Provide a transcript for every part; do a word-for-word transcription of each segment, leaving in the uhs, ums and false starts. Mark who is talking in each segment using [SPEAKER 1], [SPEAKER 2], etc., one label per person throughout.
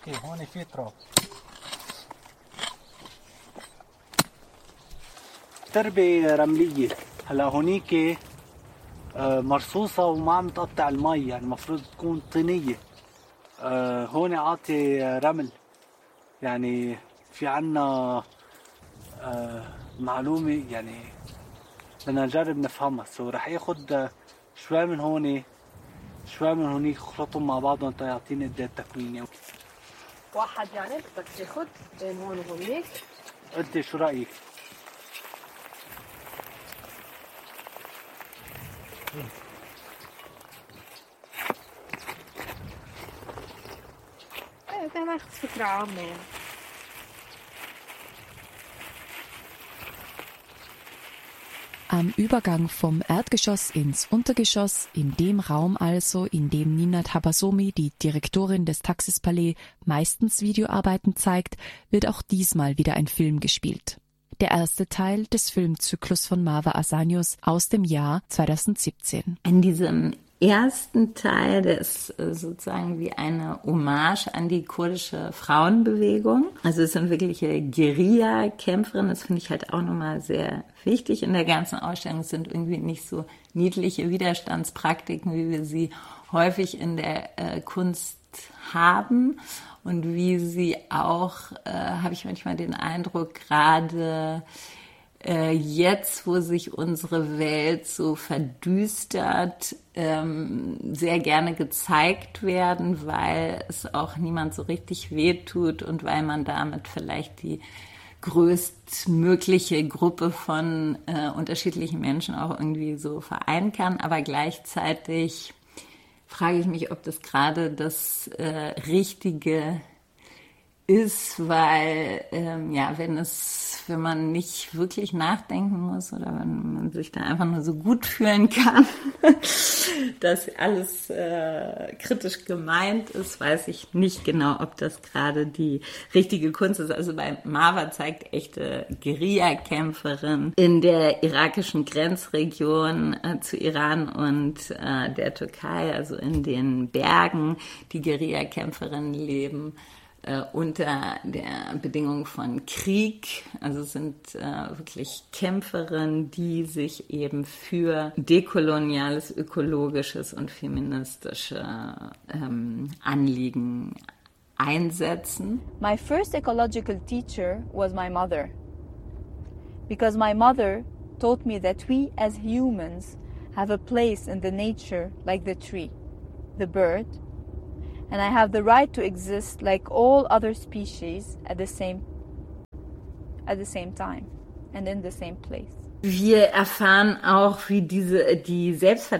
[SPEAKER 1] اوكي هون في تراب. تربة رملية هلا هونيك مرصوصة وما عم تقطع المي، يعني المفروض تكون طينية. هون عاطي رمل، يعني في عنا معلومة يعني بدنا نجرب نفهمها. سو رح ياخد شوي من هون شوي من هونيك خلطهم مع بعضهم تيعطيني قد ايه التكوين.
[SPEAKER 2] واحد يعني بدك تاخد بين هون وهونيك.
[SPEAKER 1] انت شو رأيك؟
[SPEAKER 2] ايه بدنا ناخد فكرة عامة يعني.
[SPEAKER 3] Am Übergang vom Erdgeschoss ins Untergeschoss, in dem Raum also, in dem Nina Tabasomi, die Direktorin des Taxis-Palais, meistens Videoarbeiten zeigt, wird auch diesmal wieder ein Film gespielt. Der erste Teil des Filmzyklus von Marwa Asanius aus dem Jahr zweitausendsiebzehn.
[SPEAKER 4] In diesem ersten Teil, der ist sozusagen wie eine Hommage an die kurdische Frauenbewegung. Also es sind wirkliche Guerilla-Kämpferinnen, das finde ich halt auch nochmal sehr wichtig in der ganzen Ausstellung. Es sind irgendwie nicht so niedliche Widerstandspraktiken, wie wir sie häufig in der äh, Kunst haben und wie sie auch, äh, habe ich manchmal den Eindruck, gerade jetzt, wo sich unsere Welt so verdüstert, ähm, sehr gerne gezeigt werden, weil es auch niemand so richtig wehtut und weil man damit vielleicht die größtmögliche Gruppe von äh, unterschiedlichen Menschen auch irgendwie so vereinen kann. Aber gleichzeitig frage ich mich, ob das gerade das äh, Richtige ist, weil ähm, ja, wenn es, wenn man nicht wirklich nachdenken muss oder wenn man sich da einfach nur so gut fühlen kann, dass alles äh, kritisch gemeint ist, weiß ich nicht genau, ob das gerade die richtige Kunst ist. Also bei Marwa zeigt echte Guerilla-Kämpferin in der irakischen Grenzregion äh, zu Iran und äh, der Türkei, also in den Bergen, die Guerilla-Kämpferinnen leben Äh, unter der Bedingung von Krieg. Also es sind äh, wirklich Kämpferinnen, die sich eben für dekoloniales, ökologisches und feministische ähm, Anliegen einsetzen.
[SPEAKER 5] My first ecological teacher was my mother, because my mother taught me that we as humans have a place in the nature like the tree, the bird, and I have the right to exist like all other species at the same at the same time and in the same place.
[SPEAKER 4] Wir erfahren auch, wie diese die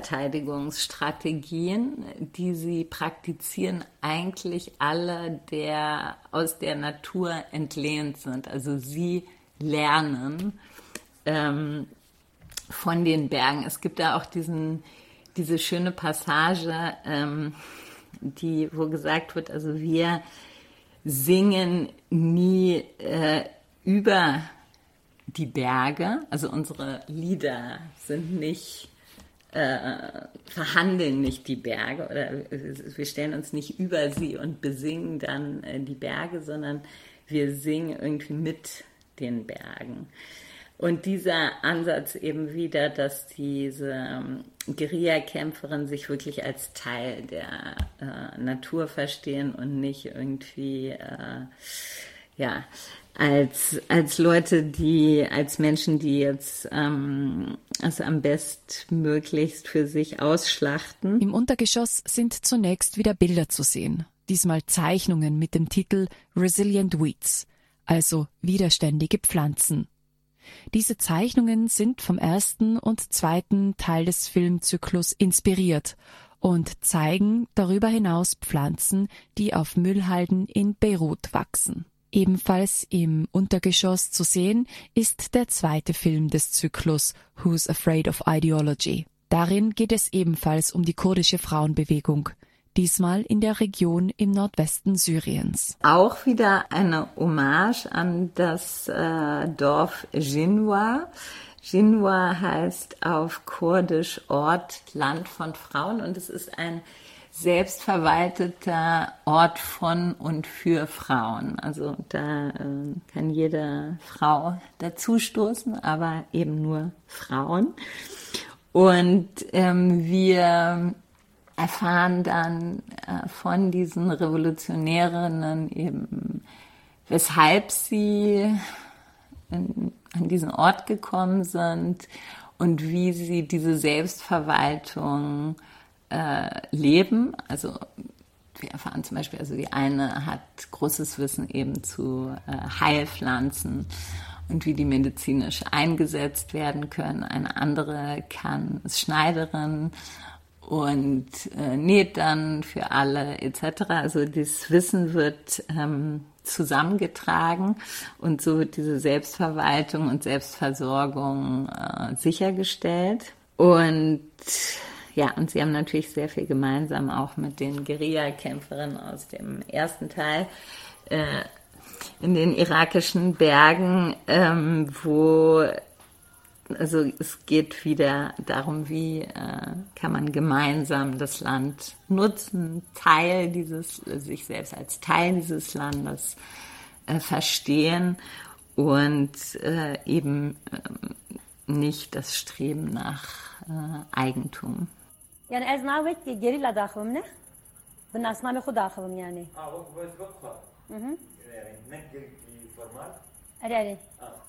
[SPEAKER 4] Selbstverteidigungsstrategien, die sie praktizieren, eigentlich alle der aus der Natur entlehnt sind. Also sie lernen ähm, von den Bergen. Es gibt da auch diesen diese schöne Passage, ähm, die, wo gesagt wird, also wir singen nie äh, über die Berge, also unsere Lieder sind nicht, äh, verhandeln nicht die Berge oder wir stellen uns nicht über sie und besingen dann äh, die Berge, sondern wir singen irgendwie mit den Bergen. Und dieser Ansatz eben wieder, dass diese ähm, Guerilla-Kämpferinnen sich wirklich als Teil der äh, Natur verstehen und nicht irgendwie, äh, ja, als, als Leute, die, als Menschen, die jetzt ähm, also am bestmöglichst für sich ausschlachten.
[SPEAKER 3] Im Untergeschoss sind zunächst wieder Bilder zu sehen. Diesmal Zeichnungen mit dem Titel Resilient Weeds, also widerständige Pflanzen. Diese Zeichnungen sind vom ersten und zweiten Teil des Filmzyklus inspiriert und zeigen darüber hinaus Pflanzen, die auf Müllhalden in Beirut wachsen. Ebenfalls im Untergeschoss zu sehen ist der zweite Film des Zyklus Who's Afraid of Ideology. Darin geht es ebenfalls um die kurdische Frauenbewegung, diesmal in der Region im Nordwesten Syriens.
[SPEAKER 4] Auch wieder eine Hommage an das äh, Dorf Jinwa. Jinwa heißt auf Kurdisch Ort, Land von Frauen und es ist ein selbstverwalteter Ort von und für Frauen. Also da äh, kann jede Frau dazustoßen, aber eben nur Frauen. Und ähm, wir erfahren dann äh, von diesen Revolutionärinnen eben, weshalb sie in, an diesen Ort gekommen sind und wie sie diese Selbstverwaltung äh, leben. Also wir erfahren zum Beispiel, also die eine hat großes Wissen eben zu äh, Heilpflanzen und wie die medizinisch eingesetzt werden können. Eine andere kann, ist Schneiderin und äh, näht dann für alle et cetera. Also das Wissen wird ähm, zusammengetragen und so wird diese Selbstverwaltung und Selbstversorgung äh, sichergestellt. Und ja, und sie haben natürlich sehr viel gemeinsam auch mit den Guerillakämpferinnen aus dem ersten Teil äh, in den irakischen Bergen, ähm, wo, also es geht wieder darum, wie äh, kann man gemeinsam das Land nutzen, Teil dieses, sich selbst als Teil dieses Landes äh, verstehen und äh, eben äh, nicht das Streben nach äh, Eigentum.
[SPEAKER 6] یعنی از نوعی که گریلا داخلم نه به ناسنامه خود داخلم یعنی
[SPEAKER 7] آه و باز بخوا
[SPEAKER 6] اها
[SPEAKER 7] نه گری فرمان
[SPEAKER 6] اره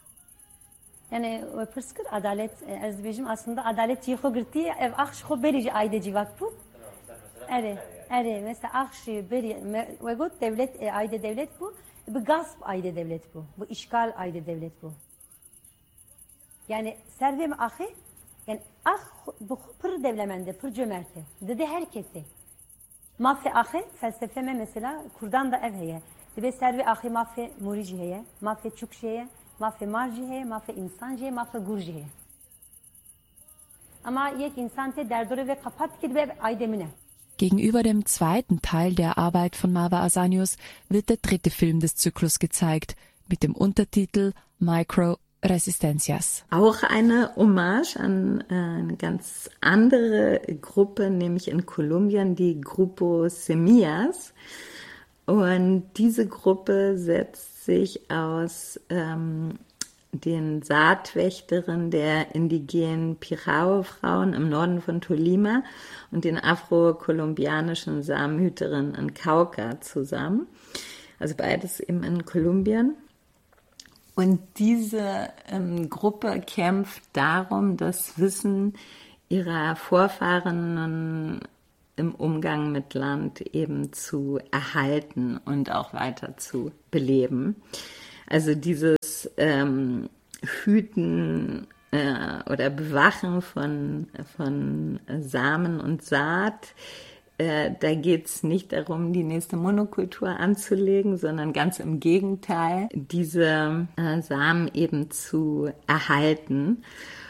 [SPEAKER 6] yani pırskır adalet az bizim aslında adalet yıkı girti ev akş xo beri ayda civak bu اره اره mesela akş beri ve gut devlet ayda devlet bu bu gasp ayda devlet bu bu işgal ayda devlet bu yani servem ahi yani ah bu pır devlemende pır cömerti dedi herkesi mafya ahi felsefeme mesela kurdan da ev heye ve servi ahi mafya murici heye mafya çukşeye mafya marji heye mafya insancı heye mafya gurji heye ama yek insan te derdore ve kapat ki ve aydemine.
[SPEAKER 3] Gegenüber dem zweiten Teil der Arbeit von Marwa Asanius wird der dritte Film des Zyklus gezeigt, mit dem Untertitel Micro Resistencias.
[SPEAKER 4] Auch eine Hommage an äh, eine ganz andere Gruppe, nämlich in Kolumbien, die Grupo Semillas. Und diese Gruppe setzt sich aus ähm, den Saatwächterinnen der indigenen Pirao-Frauen im Norden von Tolima und den afro-kolumbianischen Samenhüterinnen in Cauca zusammen. Also beides eben in Kolumbien. Und diese ähm, Gruppe kämpft darum, das Wissen ihrer Vorfahren im Umgang mit Land eben zu erhalten und auch weiter zu beleben. Also dieses ähm, Hüten äh, oder Bewachen von, von Samen und Saat, äh, da geht es nicht darum, die nächste Monokultur anzulegen, sondern ganz im Gegenteil, diese äh, Samen eben zu erhalten.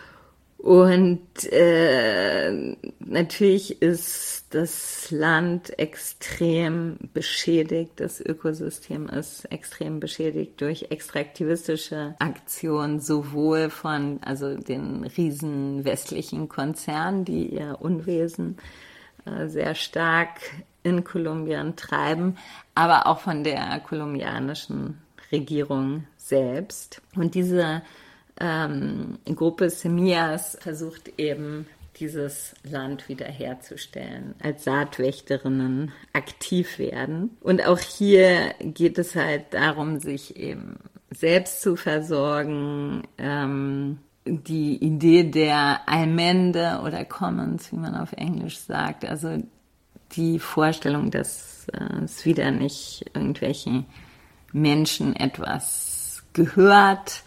[SPEAKER 4] Und äh, natürlich ist das Land extrem beschädigt, das Ökosystem ist extrem beschädigt durch extraktivistische Aktionen, sowohl von also den riesen westlichen Konzernen, die ihr Unwesen äh, sehr stark in Kolumbien treiben, aber auch von der kolumbianischen Regierung selbst. Und diese Ähm, Gruppe Semillas versucht eben, dieses Land wiederherzustellen, als Saatwächterinnen aktiv werden. Und auch hier geht es halt darum, sich eben selbst zu versorgen. Ähm, die Idee der Allmende oder Commons, wie man auf Englisch sagt, also die Vorstellung, dass äh, es wieder nicht irgendwelchen Menschen etwas gehört,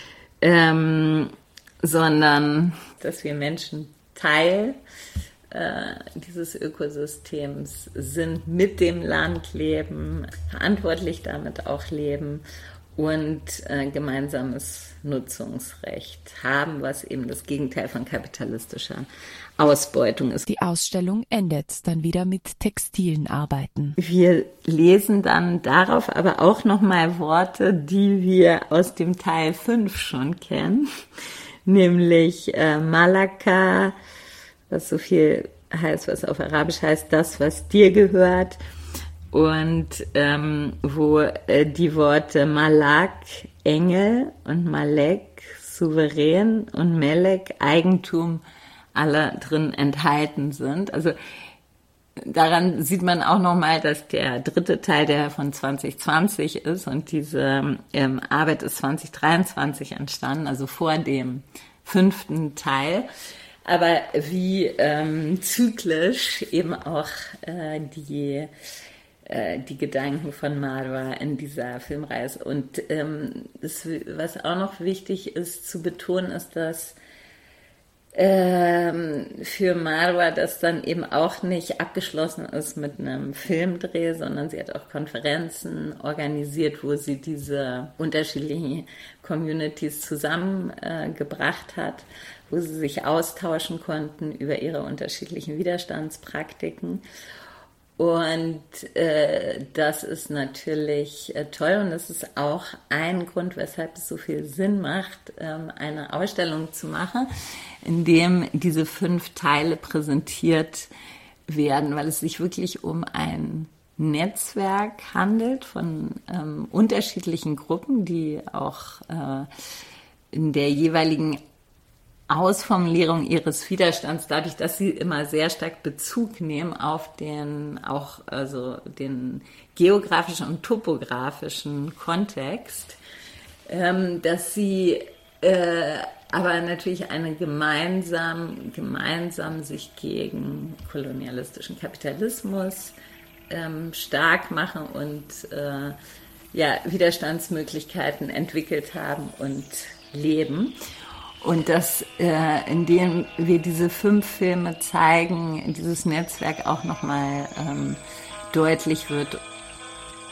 [SPEAKER 4] Ähm, sondern dass wir Menschen Teil äh, dieses Ökosystems sind, mit dem Land leben, verantwortlich damit auch leben und äh, gemeinsames Nutzungsrecht haben, was eben das Gegenteil von kapitalistischer Ausbeutung ist.
[SPEAKER 3] Die Ausstellung endet dann wieder mit textilen Arbeiten.
[SPEAKER 4] Wir lesen dann darauf aber auch nochmal Worte, die wir aus dem Teil fünf schon kennen, nämlich äh, Malaka, was so viel heißt, was auf Arabisch heißt, das, was dir gehört. Und ähm, wo äh, die Worte Malak, Engel, und Malek, souverän, und Melek, Eigentum, alle drin enthalten sind. Also daran sieht man auch nochmal, dass der dritte Teil, der von zwanzig zwanzig ist, und diese ähm, Arbeit ist zwanzig dreiundzwanzig entstanden, also vor dem fünften Teil. Aber wie ähm, zyklisch eben auch äh, die die Gedanken von Marwa in dieser Filmreihe. Und ähm, das, was auch noch wichtig ist zu betonen, ist, dass ähm, für Marwa das dann eben auch nicht abgeschlossen ist mit einem Filmdreh, sondern sie hat auch Konferenzen organisiert, wo sie diese unterschiedlichen Communities zusammengebracht äh, hat, wo sie sich austauschen konnten über ihre unterschiedlichen Widerstandspraktiken. Und äh, das ist natürlich äh, toll, und das ist auch ein Grund, weshalb es so viel Sinn macht, ähm, eine Ausstellung zu machen, in dem diese fünf Teile präsentiert werden, weil es sich wirklich um ein Netzwerk handelt von ähm, unterschiedlichen Gruppen, die auch äh, in der jeweiligen Ausformulierung ihres Widerstands, dadurch, dass sie immer sehr stark Bezug nehmen auf den auch also den geografischen und topografischen Kontext, ähm, dass sie äh, aber natürlich eine gemeinsam gemeinsam sich gegen kolonialistischen Kapitalismus ähm, stark machen und äh, ja Widerstandsmöglichkeiten entwickelt haben und leben. Und dass, äh, indem wir diese fünf Filme zeigen, dieses Netzwerk auch nochmal ähm, deutlich wird.